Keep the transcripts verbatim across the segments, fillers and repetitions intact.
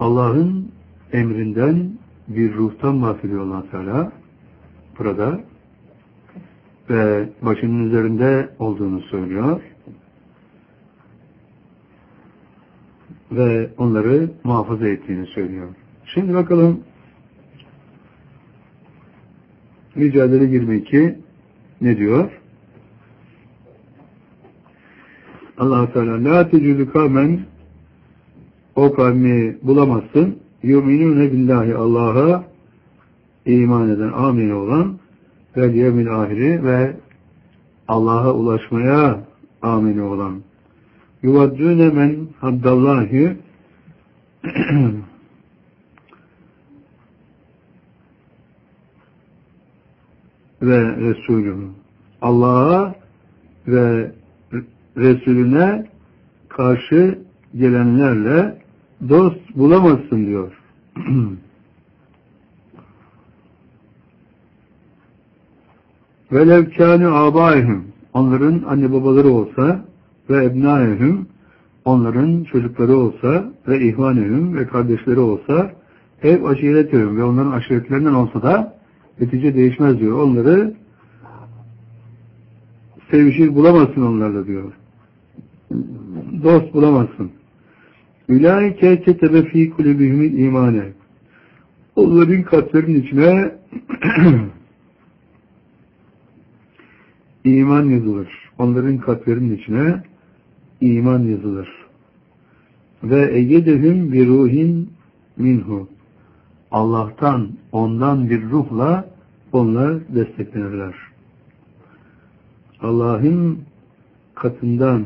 Allah'ın emrinden bir ruhtan bahsediyor Allah Teala burada ve başının üzerinde olduğunu söylüyor ve onları muhafaza ettiğini söylüyor. Şimdi bakalım Mücadele yirmi iki ne diyor? Allah Teala la tecüdü kavmen, o kavmi bulamazsın, yu'minûne billahi, Allah'a iman eden, amin olan, vel yevmil ahiri, ve Allah'a ulaşmaya amin olan, yuvaddûne men haddallâhi, ve Resulü, Allah'a ve Resulüne karşı gelenlerle dost bulamazsın diyor. Velev kâni âbâihim, onların anne babaları olsa, ve ebnâihim, onların çocukları olsa, ve ihvanihim, ve kardeşleri olsa, ev aşiretihim, ve onların aşiretlerinden olsa da netice değişmez diyor. Onları sevişir bulamazsın onlarla diyor. Dost bulamazsın. Ülâike ketebe fî kulübihimil imâne. Onların kalplerinin içine iman yazılır. Onların kalplerinin içine iman yazılır. Ve eyyedehum bir ruhin minhu. Allah'tan, ondan bir ruhla onlar desteklenirler. Allah'ın katından,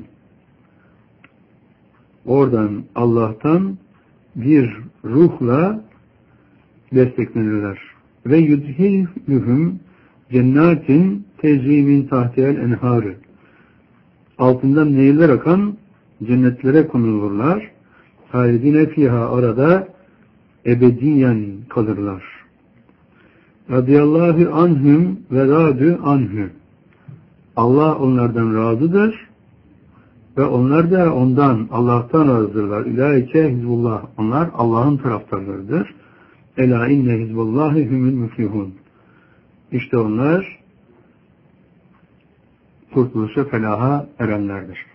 oradan, Allah'tan bir ruhla desteklenirler. Ve yudhilühüm cennetin tezvimin tahtiyel enharı. Altından nehirler akan cennetlere konulurlar. Halidine fiha, arada ebediyen kalırlar. Radiyallahu anhum ve radü anhum. Allah onlardan razıdır ve onlar da ondan, Allah'tan razıdırlar. Ulaike hizbullah. Onlar Allah'ın taraftarlarıdır. Ela inne hizbullahi humul müflihun. İşte onlar kurtuluşa, felaha erenlerdir.